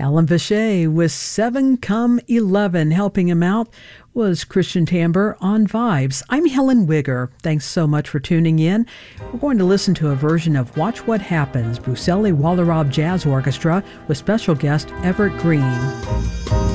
Alan Vache with 7 Come 11. Helping him out was Christian Tamber on Vibes. I'm Helen Wigger. Thanks so much for tuning in. We're going to listen to a version of Watch What Happens, Bruseli Wallerab Jazz Orchestra with special guest Everett Green.